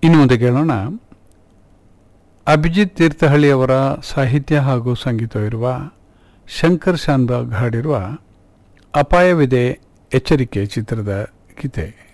ಇನ್ನು ಮುಂದೆ ಕೇಳೋಣ ಅಭಿಜಿತ್ ತೀರ್ಥಹಳ್ಳಿಯವರ ಸಾಹಿತ್ಯ ಹಾಗೂ ಸಂಗೀತವಿರುವ ಶಂಕರ್ ಶಾನ್ಭಾಗ್ ಹಾಡಿರುವ ಅಪಾಯವಿದೆ ಎಚ್ಚರಿಕೆ ಚಿತ್ರದ ಗೀತೆ.